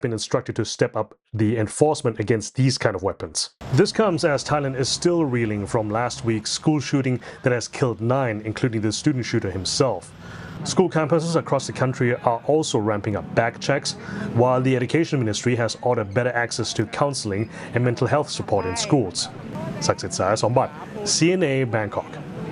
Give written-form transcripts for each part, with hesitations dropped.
been instructed to step up the enforcement against these kind of weapons. This comes as Thailand is still reeling from last week's school shooting that has killed 9, including the student shooter himself. School campuses across the country are also ramping up back checks, while the Education Ministry has ordered better access to counseling and mental health support in schools. Saksit Saya Sombat, CNA Bangkok.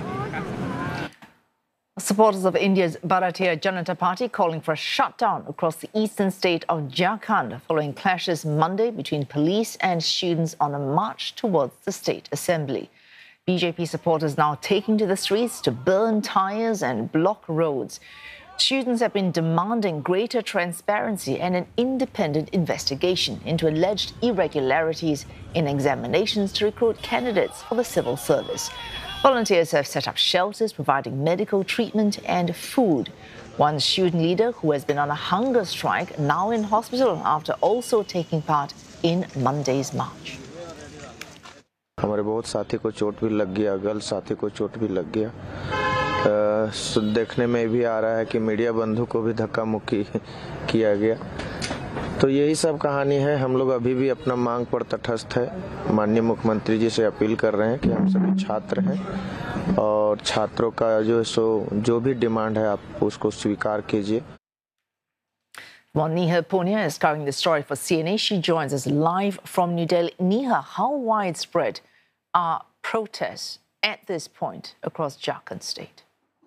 Supporters of India's Bharatiya Janata Party calling for a shutdown across the eastern state of Jharkhand following clashes Monday between police and students on a march towards the state assembly. BJP supporters now taking to the streets to burn tyres and block roads. Students have been demanding greater transparency and an independent investigation into alleged irregularities in examinations to recruit candidates for the civil service. Volunteers have set up shelters providing medical treatment and food. One student leader who has been on a hunger strike now in hospital after also taking part in Monday's march. हमारे बहुत साथी को चोट भी लग गया, girl साथी को चोट भी लग गया। देखने में भी आ रहा है कि मीडिया बंधु को भी धक्का मुक्की किया गया। तो यही सब कहानी है। हम लोग अभी भी अपना मांग पर तटस्थ है। माननीय मुख्यमंत्री जी से अपील कर रहे हैं कि हम सभी छात्र हैं और छात्रों का जो भी डिमांड है आप उसको स्वीकार कीजिए। Well, Neha Punia is covering the story for CNA. She joins us live from New Delhi. Neha, how widespread are protests at this point across Jharkhand state?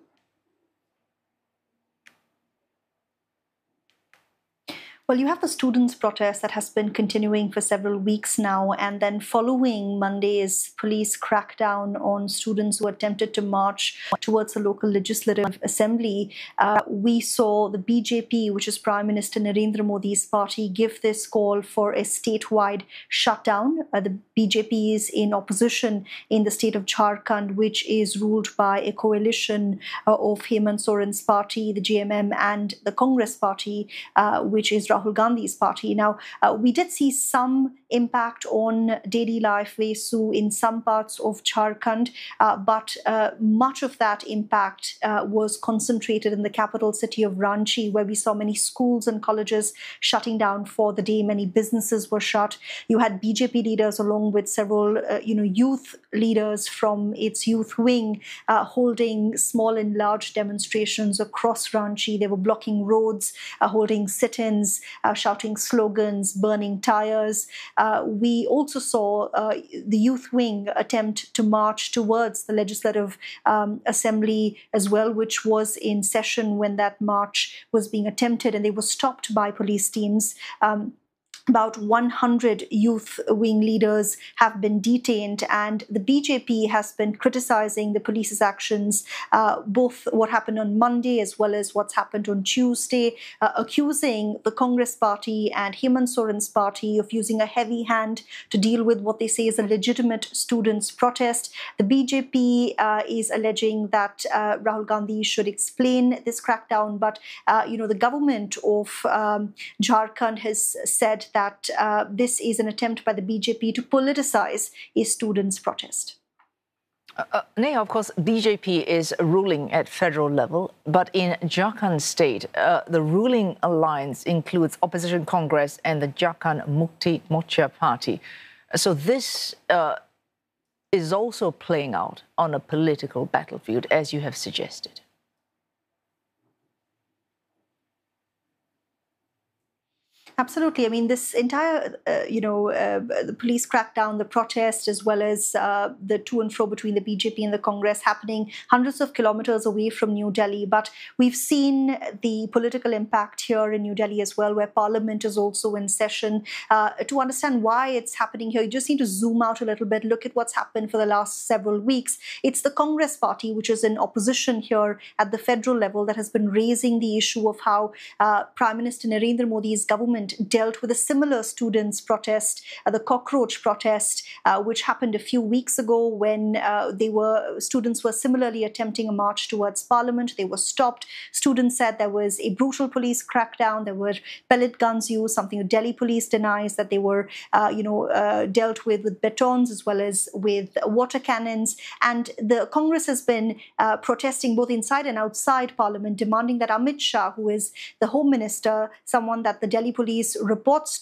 Well, you have the students' protest that has been continuing for several weeks now, and then following Monday's police crackdown on students who attempted to march towards the local legislative assembly, we saw the BJP, which is Prime Minister Narendra Modi's party, give this call for a statewide shutdown. The BJP is in opposition in the state of Jharkhand, which is ruled by a coalition of Hemant Soren's party, the GMM, and the Congress party, which is Rahul Gandhi's party. Now, we did see some impact on daily life, Vesu, in some parts of Jharkhand, but much of that impact was concentrated in the capital city of Ranchi, where we saw many schools and colleges shutting down for the day. Many businesses were shut. You had BJP leaders along with several, youth leaders from its youth wing holding small and large demonstrations across Ranchi. They were blocking roads, holding sit-ins, shouting slogans, burning tires. We also saw the youth wing attempt to march towards the legislative assembly as well, which was in session when that march was being attempted, and they were stopped by police teams. About 100 youth wing leaders have been detained, and the BJP has been criticizing the police's actions, both what happened on Monday as well as what's happened on Tuesday, accusing the Congress party and Hemant Soren's party of using a heavy hand to deal with what they say is a legitimate students' protest. The BJP is alleging that Rahul Gandhi should explain this crackdown, but the government of Jharkhand has said that this is an attempt by the BJP to politicize a students' protest. Neha, of course, BJP is ruling at federal level, but in Jharkhand state, the ruling alliance includes Opposition Congress and the Jharkhand Mukti Morcha party. So this is also playing out on a political battlefield, as you have suggested. Absolutely. I mean, this entire, the police crackdown, the protest, as well as the to and fro between the BJP and the Congress happening hundreds of kilometers away from New Delhi. But we've seen the political impact here in New Delhi as well, where Parliament is also in session. To understand why it's happening here, you just need to zoom out a little bit, look at what's happened for the last several weeks. It's the Congress party, which is in opposition here at the federal level, that has been raising the issue of how Prime Minister Narendra Modi's government dealt with a similar students' protest, the cockroach protest, which happened a few weeks ago when students were similarly attempting a march towards Parliament. They were stopped. Students said there was a brutal police crackdown. There were pellet guns used, something the Delhi police denies, that they were, dealt with batons as well as with water cannons. And the Congress has been protesting both inside and outside Parliament, demanding that Amit Shah, who is the Home Minister, someone that the Delhi police reports